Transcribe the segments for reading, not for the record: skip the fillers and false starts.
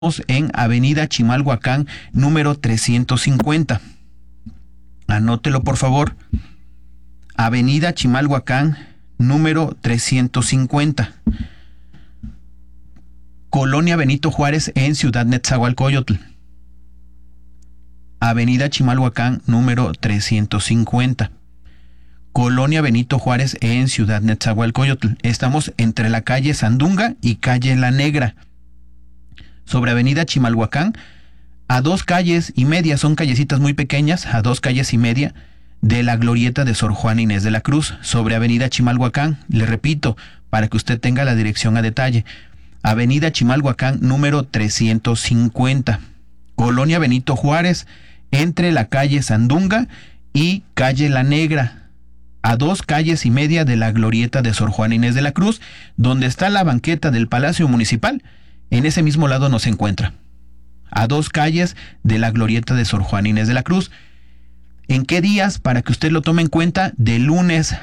en Avenida Chimalhuacán, número 350. Anótelo, por favor. Avenida Chimalhuacán, número 350. Colonia Benito Juárez en Ciudad Nezahualcóyotl. Avenida Chimalhuacán, número 350. Colonia Benito Juárez en Ciudad Nezahualcóyotl. Estamos entre la calle Sandunga y calle La Negra. Sobre Avenida Chimalhuacán, a 2 calles y media, son callecitas muy pequeñas, a 2 calles y media de la glorieta de Sor Juana Inés de la Cruz, sobre Avenida Chimalhuacán. Le repito, para que usted tenga la dirección a detalle. Avenida Chimalhuacán, número 350. Colonia Benito Juárez, entre la calle Sandunga y calle La Negra, a 2 calles y media de la glorieta de Sor Juana Inés de la Cruz, donde está la banqueta del Palacio Municipal. En ese mismo lado nos encuentra, a 2 calles de la glorieta de Sor Juana Inés de la Cruz. ¿En qué días? Para que usted lo tome en cuenta, de lunes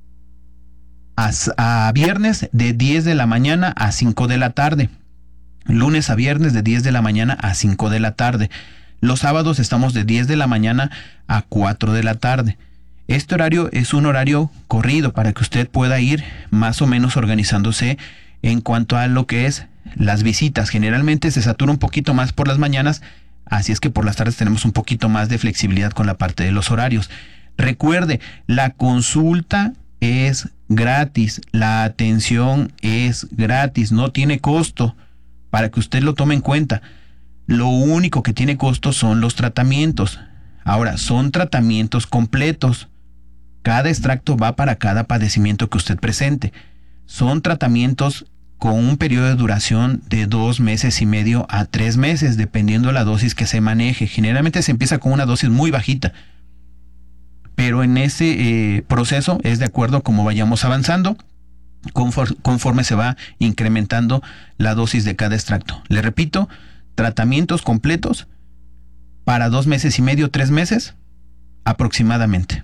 a viernes, de 10 de la mañana a 5 de la tarde. Lunes a viernes, de 10 de la mañana a 5 de la tarde. Los sábados estamos de 10 de la mañana a 4 de la tarde. Este horario es un horario corrido para que usted pueda ir más o menos organizándose en cuanto a lo que es las visitas. Generalmente se satura un poquito más por las mañanas, así es que por las tardes tenemos un poquito más de flexibilidad con la parte de los horarios. Recuerde, la consulta es gratis, la atención es gratis, no tiene costo, para que usted lo tome en cuenta. Lo único que tiene costo son los tratamientos. Ahora, son tratamientos completos. Cada extracto va para cada padecimiento que usted presente. Son tratamientos con un periodo de duración de 2 meses y medio a 3 meses, dependiendo la dosis que se maneje. Generalmente se empieza con una dosis muy bajita, pero en ese proceso es de acuerdo a cómo vayamos avanzando, conforme se va incrementando la dosis de cada extracto. Le repito, tratamientos completos para 2 meses y medio, 3 meses aproximadamente.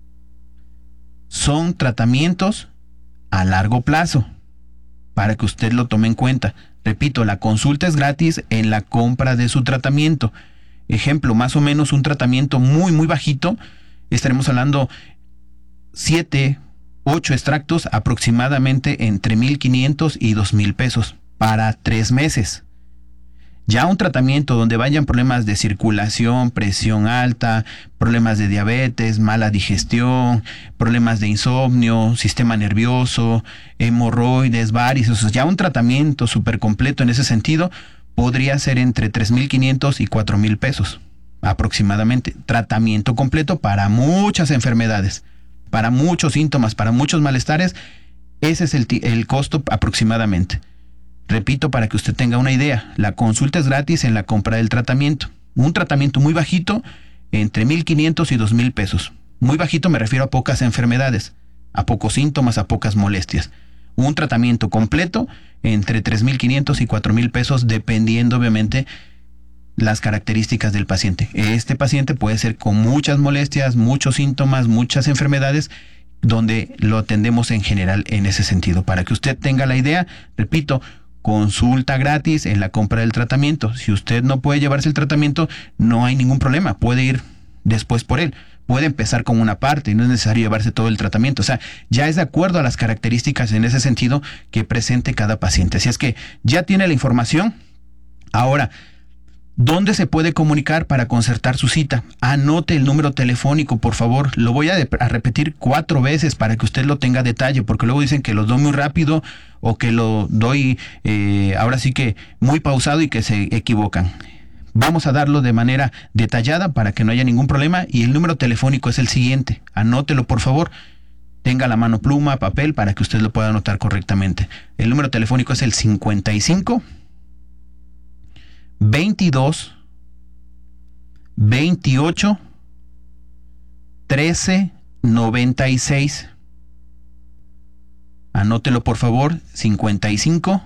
Son tratamientos a largo plazo, para que usted lo tome en cuenta. Repito, la consulta es gratis en la compra de su tratamiento. Ejemplo, más o menos un tratamiento muy bajito, estaremos hablando 7, 8 extractos, aproximadamente entre 1,500 y 2,000 pesos para 3 meses. Ya un tratamiento donde vayan problemas de circulación, presión alta, problemas de diabetes, mala digestión, problemas de insomnio, sistema nervioso, hemorroides, varices, ya un tratamiento súper completo en ese sentido podría ser entre 3,500 y 4,000 pesos aproximadamente. Tratamiento completo para muchas enfermedades, para muchos síntomas, para muchos malestares. Ese es el costo aproximadamente. Repito, para que usted tenga una idea, la consulta es gratis en la compra del tratamiento. Un tratamiento muy bajito, entre 1,500 y 2,000 pesos. Muy bajito me refiero a pocas enfermedades, a pocos síntomas, a pocas molestias. Un tratamiento completo, entre 3,500 y 4,000 pesos, dependiendo obviamente las características del paciente. Este paciente puede ser con muchas molestias, muchos síntomas, muchas enfermedades, donde lo atendemos en general en ese sentido. Para que usted tenga la idea, repito, consulta gratis en la compra del tratamiento. Si usted no puede llevarse el tratamiento, no hay ningún problema, puede ir después por él. Puede empezar con una parte y no es necesario llevarse todo el tratamiento. O sea, ya es de acuerdo a las características en ese sentido que presente cada paciente. Así es que ya tiene la información. Ahora, ¿dónde se puede comunicar para concertar su cita? Anote el número telefónico, por favor. Lo voy a repetir 4 veces para que usted lo tenga a detalle, porque luego dicen que lo doy muy rápido o que lo doy ahora sí que muy pausado y que se equivocan. Vamos a darlo de manera detallada para que no haya ningún problema, y el número telefónico es el siguiente. Anótelo, por favor. Tenga a la mano pluma, papel, para que usted lo pueda anotar correctamente. El número telefónico es el 55 22 28 13 96. Anótelo, por favor. 55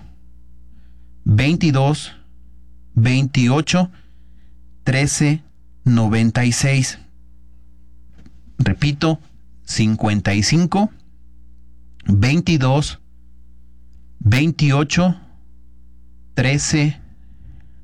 22 28 13 96. Repito, 55 22 28 13